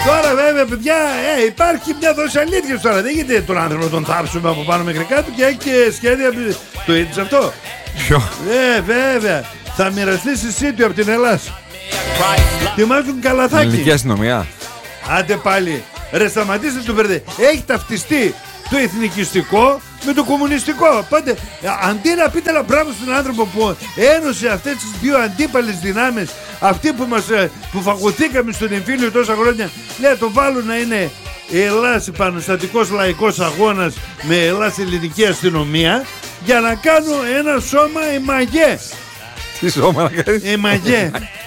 Τώρα βέβαια παιδιά υπάρχει μια δόση αλήθειας τώρα. Δεν γίνεται τον άνθρωπο να τον θάψουμε από πάνω μέχρι κάτω και έχει και σχέδια. Το είδες αυτό? Ποιο? Βέβαια. Θα μοιραστείς εσύ του από την Ελλάδα. Θυμάσαι Καλαθάκη. Ελληνική αστυνομία. Άντε πάλι. Ρε σταματήστε το μπερδέ. Έχει ταυτιστεί το εθνικιστικό με το κομμουνιστικό. Πάντε, αντί να πείτε ένα μπράβο στον άνθρωπο που ένωσε αυτές τις δύο αντίπαλες δυνάμεις, αυτοί που φαγωθήκαμε στον εμφύλιο τόσα χρόνια, λέει το βάλουν να είναι Ελλάς επαναστατικός λαϊκός αγώνας με Ελλάς ελληνική αστυνομία, για να κάνω ένα σώμα εμαγέ. Τι σώμα να κάνεις? Εμαγέ.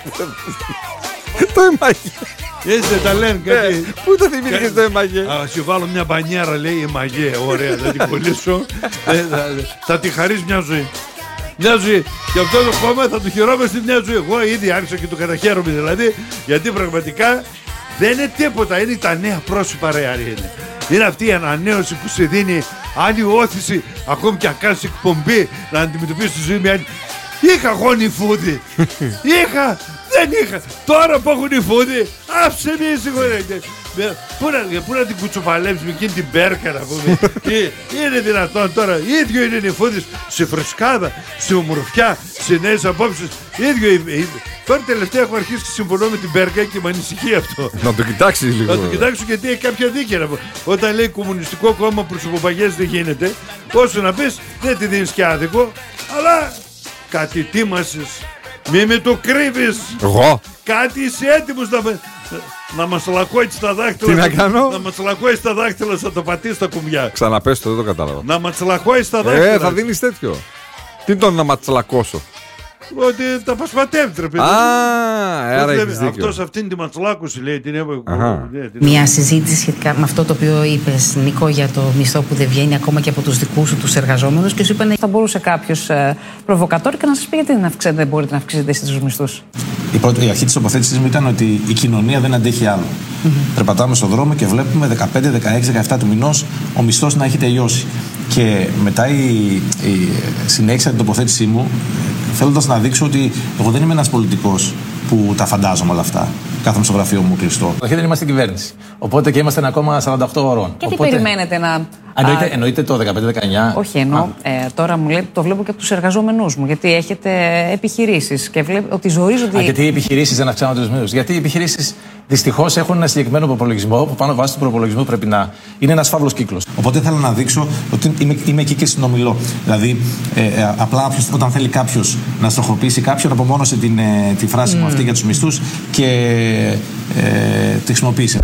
Το εμαγέ. Έτσι δεν τα λένε κάτι. Πού το θυμήθηκες το εμαγέ? Α, σου βάλω μια μπανιάρα, λέει εμαγέ. Ωραία, θα την κολλήσω. Θα τη χαρείς μια ζωή. Μια ζωή. Και αυτό το κόμμα θα του χαιρόμαστε μια ζωή. Εγώ ήδη άρχισα και το καταχαίρομαι δηλαδή. Γιατί πραγματικά δεν είναι τίποτα. Είναι τα νέα πρόσωπα, ρε Άρη. Είναι αυτή η ανανέωση που σε δίνει άλλη όθηση. Ακόμη και αν κάνεις εκπομπή να αντιμετωπίσεις τη ζωή με άλλη. Είχα εγώ νυφούδι. Δεν είχα. Τώρα που έχω νυφούδι, άψε με συγχωρείτε. Πού να την κουτσοφαλέψουμε εκείνη την μπέρκα να πούμε. Είναι δυνατόν τώρα? Ίδιο είναι νυφούδις σε φρεσκάδα, σε ομορφιά, σε νέες απόψεις. Ίδιο. Τώρα τελευταία έχω αρχίσει και συμφωνώ με την μπέρκα και με ανησυχεί αυτό. Να το κοιτάξεις λίγο. Να το κοιτάξω γιατί έχει κάποια δίκαια. Όταν λέει κομμουνιστικό κόμμα προσωποπαγές δεν γίνεται, όσο να πεις δεν τη δίνεις και άδικο, αλλά κάτι τίμασες. Μη με το κρύβεις. Εγώ? Κάτι είσαι έτοιμος να μας λακώσει τα δάχτυλα. Τι να κάνω? Να μας λακώσει τα δάχτυλα, θα το πατήσεις τα κουμπιά. Ξαναπες το, δεν το κατάλαβα. Να μας λακώσει τα δάχτυλα. Θα δίνεις τέτοιο. Τι τον να ματσλακώσω? Ότι τα πασπατεύεις ρε παιδί. Άρα έχεις δίκιο. Αυτός αυτήν τη ματσλάκωση λέει την έβαλε. Μια συζήτηση σχετικά με αυτό το οποίο είπες, Νίκο, για το μισθό που δεν βγαίνει ακόμα και από τους δικούς σου τους εργαζόμενους, και σου είπαν θα μπορούσε κάποιος προβοκατόρικα να σας πει γιατί δεν μπορείτε να αυξήσετε εσείς τους μισθούς. Η αρχή της τοποθέτησής μου ήταν ότι η κοινωνία δεν αντέχει άλλο. Περπατάμε στον δρόμο και βλέπουμε 15, 16, 17 του μηνός ο μισθός να έχει τελειώσει. Και μετά συνέχισα την τοποθέτησή μου θέλοντας να δείξω ότι εγώ δεν είμαι ένας πολιτικός που τα φαντάζομαι όλα αυτά. Κάθομαι στο γραφείο μου κλειστό. Όχι, δεν είμαστε κυβέρνηση. Οπότε και είμαστε ακόμα 48 ώρων. Και τι περιμένετε να. Εννοείται το 15-19. Όχι, εννοώ. Τώρα μου λέει, το βλέπω και από τους εργαζόμενούς μου. Γιατί έχετε επιχειρήσεις και βλέπω ότι ζορίζονται. Γιατί οι επιχειρήσεις δεν αυξάνονται τους μισθούς? Γιατί οι επιχειρήσεις δυστυχώς έχουν ένα συγκεκριμένο προπολογισμό που πάνω βάσει του προπολογισμού πρέπει να είναι ένας φαύλος κύκλος. Οπότε θέλω να δείξω ότι είμαι εκεί και συνομιλώ. Δηλαδή, απλά όταν θέλει κάποιος να στοχοποιήσει κάποιον, απομόνωσε τη φράση μου αυτή για τους μισθούς και τη χρησιμοποίησε.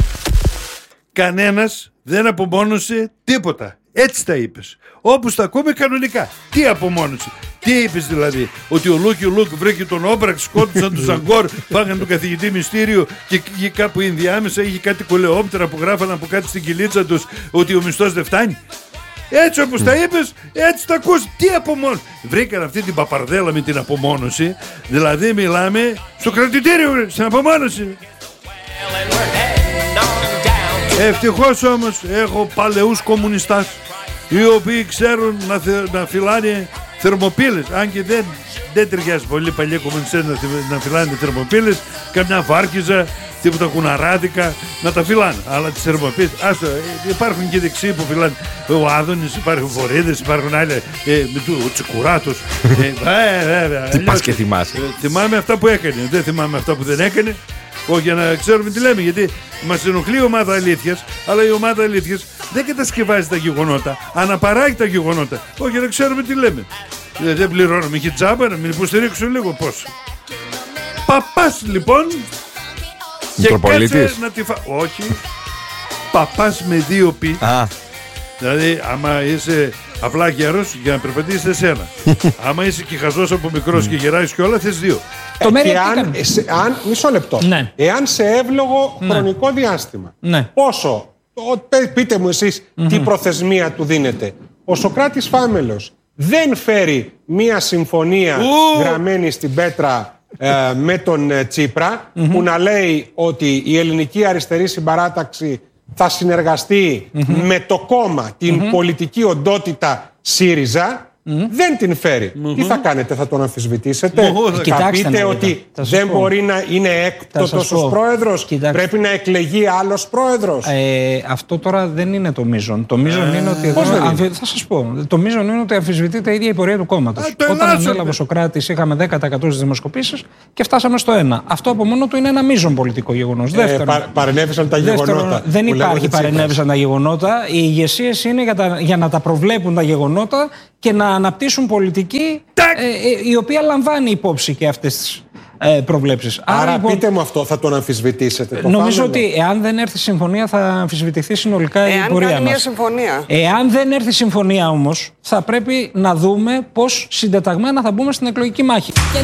Κανένας δεν απομόνωσε τίποτα. Έτσι τα είπες. Όπως τα ακούμε κανονικά. Τι απομόνωση? Τι είπες δηλαδή? Ότι ο Λούκι Λούκ βρήκε τον Όμπραξ, σκότωσαν τους Αγκόρ, πάγαν τον καθηγητή Μυστήριο και κάπου ενδιάμεσα είχε κάτι κολεόπτερα που γράφαν από κάτι στην κυλίτσα τους ότι ο μισθός δεν φτάνει? Έτσι όπως τα είπες, έτσι τα ακούς. Τι απομόνωση? Βρήκαν αυτή την παπαρδέλα με την απομόνωση. Δηλαδή μιλάμε στο κρατητήριο, στην απομόνωση. Ευτυχώς όμως έχω παλαιούς κομμουνιστάς οι οποίοι ξέρουν να φυλάνε θερμοπύλες. Αν και δεν ταιριάζει πολύ παλιοί κομμουνιστές να φυλάνε θερμοπύλες. Καμιά βάρκιζα, τίποτα κουναράδικα να τα φυλάνε. Αλλά τις θερμοπύλες, υπάρχουν και δεξιοί που φυλάνε. Ο Άδωνης, υπάρχουν Βορύδες, υπάρχουν άλλοι, ο Τσικουράτος. Τι πας και θυμάσαι? Θυμάμαι αυτά που έκανε, δεν θυμάμαι αυτά που δεν έκανε. Όχι, για να ξέρουμε τι λέμε, γιατί μας ενοχλεί η ομάδα αλήθειας, αλλά η ομάδα αλήθειας δεν κατασκευάζει τα γεγονότα, αναπαράγει τα γεγονότα. Όχι, για να ξέρουμε τι λέμε. Δεν πληρώνουμε και τζάμπα, να μην υποστηρίξουν λίγο πώς. Παπάς λοιπόν. Μητροπολίτης. Όχι. Παπάς με δύο πι. Δηλαδή, άμα είσαι απλά γέρος, για να περπατήσεις εσένα. Άμα είσαι και χαζός από μικρός και γεράζεις και όλα, θες δύο. Μισό λεπτό. Ναι. Εάν σε εύλογο χρονικό διάστημα, πόσο, πείτε μου εσείς τι προθεσμία του δίνετε. Ο Σωκράτης Φάμελος δεν φέρει μία συμφωνία γραμμένη στην πέτρα με τον Τσίπρα που να λέει ότι η ελληνική αριστερή συμπαράταξη θα συνεργαστεί με το κόμμα, την πολιτική οντότητα ΣΥΡΙΖΑ δεν την φέρει. Τι θα κάνετε, θα τον αμφισβητήσετε? Θα πείτε ότι δεν μπορεί να είναι έκτοτος ως πρόεδρος? Πρέπει να εκλεγεί άλλος πρόεδρος? Αυτό τώρα δεν είναι το μείζον. Το μείζον είναι ότι εδώ. Θα σας πω. Το μείζον είναι ότι αμφισβητείται η ίδια η πορεία του κόμματος. Όταν ανέλαβε ο Σωκράτης, είχαμε 10% στις δημοσκοπήσεις και φτάσαμε στο 1. Αυτό από μόνο του είναι ένα μείζον πολιτικό γεγονός. Παρενέβησαν τα γεγονότα. Δεν υπάρχει παρενέβησαν τα γεγονότα. Οι ηγεσίες είναι για να τα προβλέπουν τα γεγονότα και να αναπτύσσουν πολιτική η οποία λαμβάνει υπόψη και αυτές τις προβλέψεις. Άρα λοιπόν, πείτε μου αυτό, θα τον αμφισβητήσετε? Νομίζω ότι εάν δεν έρθει συμφωνία θα αμφισβητηθεί συνολικά η πορεία μας. Μια συμφωνία. Εάν δεν έρθει συμφωνία όμως, θα πρέπει να δούμε πώς συντεταγμένα θα μπούμε στην εκλογική μάχη.